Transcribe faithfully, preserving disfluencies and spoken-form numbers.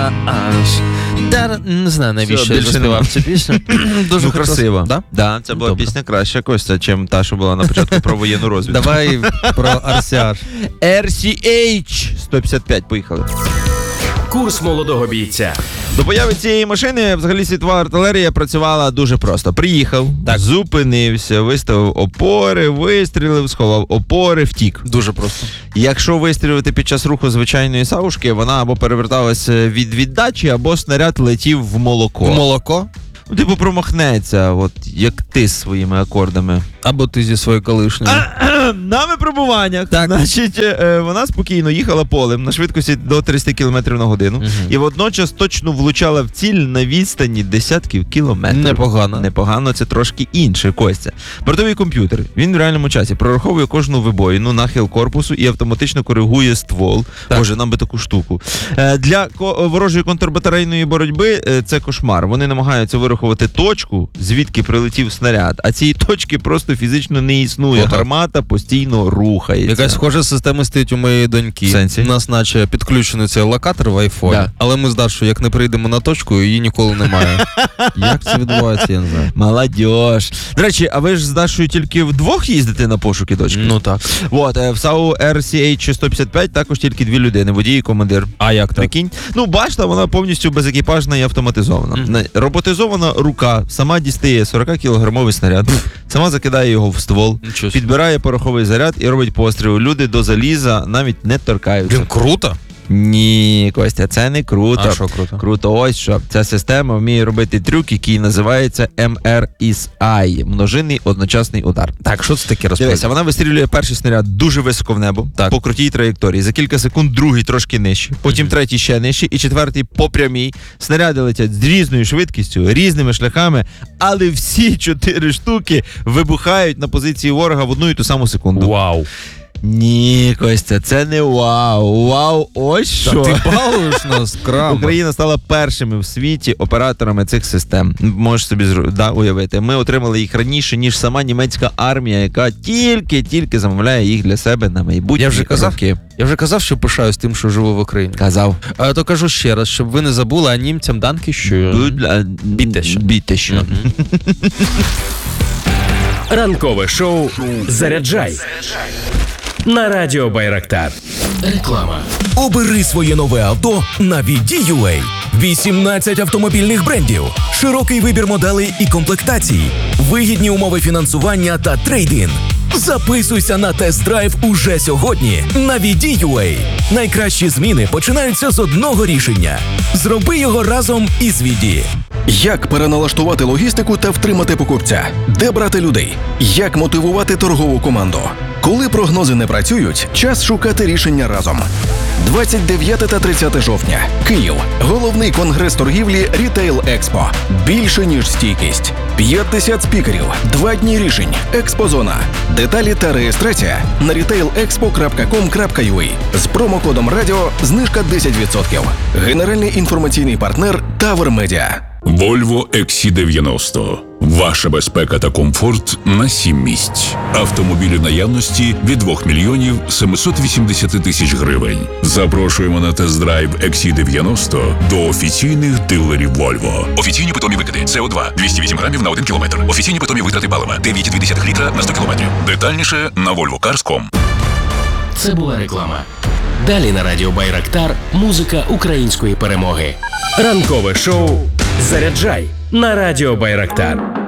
Не знаю, навіщо я заспівав цю пісню. Дуже красиво. Да? Да, це була пісня краща, Костя, чим та, що була на початку про воєнну розвідку. Давай про ар сі ар. ар сі ейч сто п'ятдесят п'ять, поїхали. Курс молодого бійця. До появи цієї машини взагалі світова артилерія працювала дуже просто. Приїхав, так. зупинився, виставив опори, вистрілив, сховав опори, втік. Дуже просто. Якщо вистрілити під час руху звичайної савушки, вона або переверталася від віддачі, або снаряд летів в молоко. В молоко? Ну, типу промахнеться, от як ти з своїми акордами. Або ти зі своєю колишньою. На випробуваннях, так. Значить, вона спокійно їхала полем на швидкості до триста кілометрів на годину, угу. і водночас точно влучала в ціль на відстані десятків кілометрів. Непогано. Непогано, це трошки інше, Костя. Бортовий комп'ютер, він в реальному часі прораховує кожну вибоїну, нахил корпусу і автоматично коригує ствол. Так. Боже, нам би таку штуку. Для ворожої контрбатарейної боротьби це кошмар. Вони намагаються вирахувати точку, звідки прилетів снаряд, а цієї точки просто фізично не існує. Ага. Гармата постійно рухається. Якась схожа система стоїть у моєї доньки. Сенсі? У нас наче підключений цей локатор в айфоні, да. але ми з Дашою, як не прийдемо на точку, її ніколи немає. Як це відбувається, я не знаю. Молодіж. До речі, а ви ж з Дашою тільки вдвох їздите на пошуки дочки? Ну так. От, в САУ ар сі ейч сто п'ятдесят п'ять також тільки дві людини, водій і командир. А як так? Прикинь? Ну, башта, вона повністю безекіпажна і автоматизована. Mm. Роботизована рука сама дістає сорок-кілограмовий снаряд, сама закидає його в ствол, підбирає пороховий заряд і робить постріл. Люди до заліза навіть не торкаються. Блін, круто. Ні, Костя, це не круто. А що круто? Круто ось що. Ця система вміє робити трюк, який називається ем ар ес ай – множинний одночасний удар. Так, що це таке розповідає? Дивися, вона вистрілює перший снаряд дуже високо в небо, так. по крутій траєкторії. За кілька секунд другий трошки нижче, потім mm-hmm. третій ще нижче і четвертий по прямій. Снаряди летять з різною швидкістю, різними шляхами, але всі чотири штуки вибухають на позиції ворога в одну і ту саму секунду. Вау! Ні, Костя, це не вау. Вау, ось що. Та ти балуєш нас, крам. Україна стала першими в світі операторами цих систем. Можеш собі да, уявити. Ми отримали їх раніше, ніж сама німецька армія, яка тільки-тільки замовляє їх для себе на майбутні Я вже казав, роки. Я вже казав, що пишаюсь тим, що живу в Україні. Казав. А то кажу ще раз, щоб ви не забули, а німцям данки, що... Бійтеся. Бійтеся. Ранкове шоу «Заряджай» на радіо Байрактар. Реклама. Обери своє нове авто на ві ді ю ей. вісімнадцять автомобільних брендів, широкий вибір моделей і комплектацій, вигідні умови фінансування та трейд-ін. Записуйся на тест-драйв уже сьогодні на ві ді ю ей. Найкращі зміни починаються з одного рішення. Зроби його разом із Віді. Як переналаштувати логістику та втримати покупця? Де брати людей? Як мотивувати торгову команду? Коли прогнози не працюють, час шукати рішення разом. двадцять дев'яте та тридцяте жовтня. Київ. Головний конгрес торгівлі Retail Expo. Більше, ніж стійкість. п'ятдесят спікерів. Два дні рішень. Експозона. Деталі та реєстрація на рітейл експо крапка ком крапка ю а. З промокодом радіо знижка десять відсотків. Генеральний інформаційний партнер Тавер Медіа. Volvo ікс сі дев'яносто. Ваша безпека та комфорт на сім місць. Автомобілі наявності від два мільйонів сімсот вісімдесят тисяч гривень. Запрошуємо на тест-драйв ікс сі дев'яносто до офіційних дилерів Volvo. Офіційні питомі викиди. Це о два. двісті вісім грамів на один кілометр. Офіційні питомі витрати палива. дев'ять цілих дві десятих літра на сто кілометрів. Детальніше на volvo cars крапка ком. Це була реклама. Далі на радіо Байрактар музика української перемоги. Ранкове шоу «Заряджай» на радіо Байрактар.